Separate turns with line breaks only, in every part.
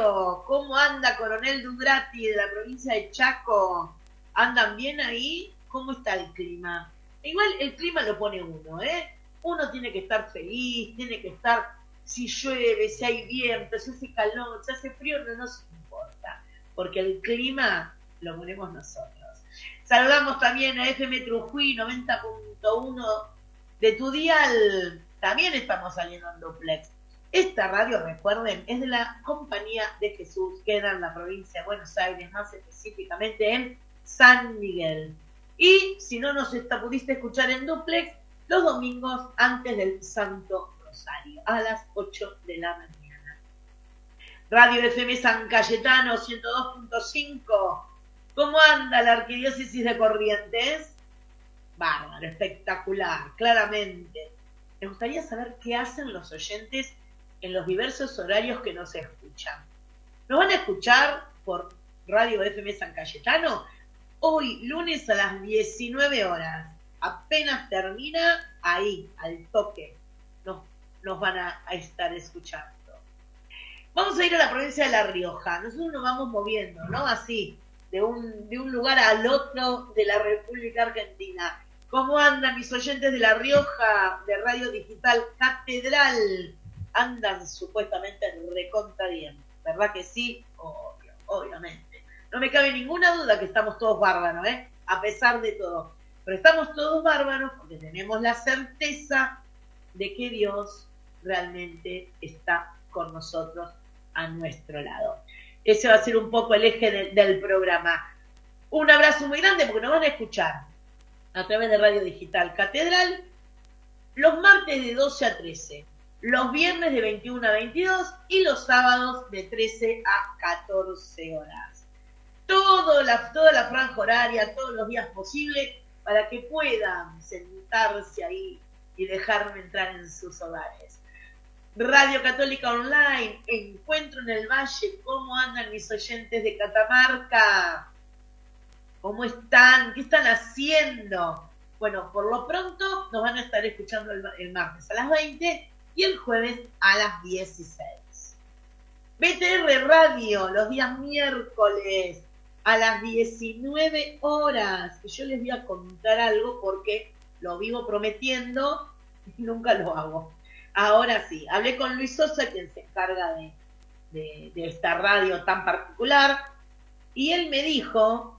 Radio. ¿Cómo anda Coronel Dugrati de la provincia de Chaco? ¿Andan bien ahí? ¿Cómo está el clima? Igual el clima lo pone uno, ¿eh? Uno tiene que estar feliz, tiene que estar, si llueve, si hay viento, si hace calor, si hace frío, no nos importa, porque el clima lo ponemos nosotros. Saludamos también a FM Trujuy 90.1 de tu dial. También estamos saliendo en duplex. Esta radio, recuerden, es de la Compañía de Jesús, queda en la provincia de Buenos Aires, más específicamente en San Miguel. Y si no nos pudiste escuchar en duplex, los domingos antes del Santo Rosario, a las 8 de la mañana. Radio FM San Cayetano 102.5. ¿Cómo anda la Arquidiócesis de Corrientes? Bárbaro, espectacular, claramente. Me gustaría saber qué hacen los oyentes en los diversos horarios que nos escuchan. ¿Nos van a escuchar por Radio FM San Cayetano? Hoy, lunes a las 19 horas. Apenas termina, ahí, al toque, nos van a estar escuchando. Vamos a ir a la provincia de La Rioja. Nosotros nos vamos moviendo, ¿no? Así, de un lugar al otro de la República Argentina. ¿Cómo andan mis oyentes de La Rioja, de Radio Digital Catedral? Andan supuestamente recontra bien, ¿verdad que sí? Obviamente. No me cabe ninguna duda que estamos todos bárbaros, a pesar de todo. Pero estamos todos bárbaros porque tenemos la certeza de que Dios realmente está con nosotros a nuestro lado. Ese va a ser un poco el eje del programa. Un abrazo muy grande porque nos van a escuchar a través de Radio Digital Catedral los martes de 12 a 13, los viernes de 21 a 22 y los sábados de 13 a 14 horas. Toda la franja horaria, todos los días posibles, para que puedan sentarse ahí y dejarme entrar en sus hogares. Radio Católica Online, Encuentro en el Valle. ¿Cómo andan mis oyentes de Catamarca? ¿Cómo están? ¿Qué están haciendo? Bueno, por lo pronto nos van a estar escuchando el martes a las 20 y el jueves a las 16. BTR Radio, los días miércoles a las 19 horas. Yo les voy a contar algo porque lo vivo prometiendo y nunca lo hago. Ahora sí, hablé con Luis Sosa, quien se encarga de esta radio tan particular, y él me dijo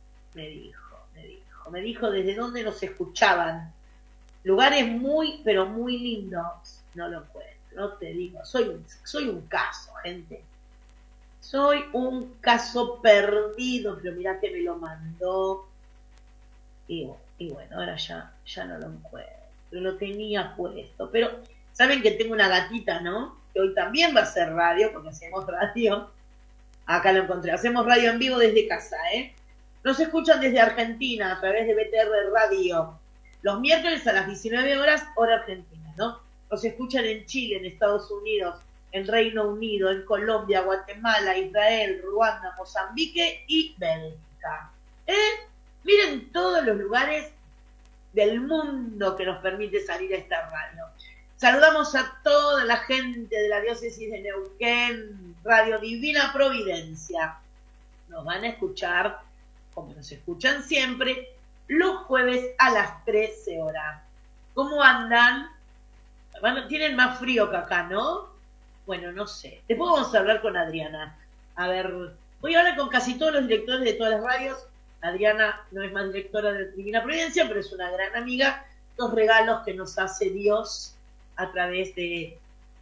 desde dónde nos escuchaban. Lugares muy, pero muy lindos. No lo encuentro, no te digo. Soy un caso, gente. Soy un caso perdido, pero mirá que me lo mandó. Y bueno, ahora ya no lo encuentro. Lo tenía puesto. Pero, ¿saben que tengo una gatita, no? Que hoy también va a hacer radio, porque hacemos radio. Acá lo encontré. Hacemos radio en vivo desde casa, Nos escuchan desde Argentina, a través de BTR Radio. Los miércoles a las 19 horas, hora argentina, ¿no? Nos escuchan en Chile, en Estados Unidos, en Reino Unido, en Colombia, Guatemala, Israel, Ruanda, Mozambique y Bélgica. Miren todos los lugares del mundo que nos permite salir a esta radio. Saludamos a toda la gente de la diócesis de Neuquén, Radio Divina Providencia. Nos van a escuchar, como nos escuchan siempre, los jueves a las 13 horas. ¿Cómo andan? Bueno, tienen más frío que acá, ¿no? Bueno, no sé. Después vamos a hablar con Adriana. A ver, voy a hablar con casi todos los directores de todas las radios. Adriana no es más directora de Divina Providencia, pero es una gran amiga. Los regalos que nos hace Dios a través de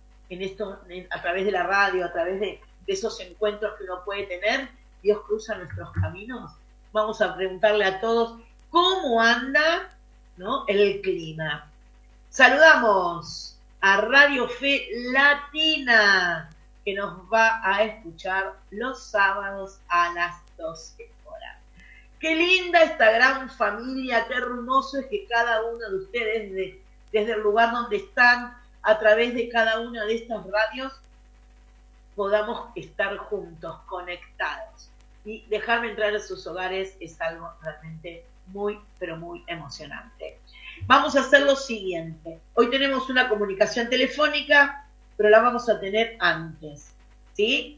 la radio, a través de esos encuentros que uno puede tener. Dios cruza nuestros caminos. Vamos a preguntarle a todos cómo anda, ¿no?, el clima. Saludamos a Radio Fe Latina, que nos va a escuchar los sábados a las 12 horas. Qué linda esta gran familia, qué hermoso es que cada uno de ustedes, desde el lugar donde están, a través de cada una de estas radios, podamos estar juntos, conectados. Y dejarme entrar a sus hogares es algo realmente muy, pero muy emocionante. Vamos a hacer lo siguiente. Hoy tenemos una comunicación telefónica, pero la vamos a tener antes, ¿sí?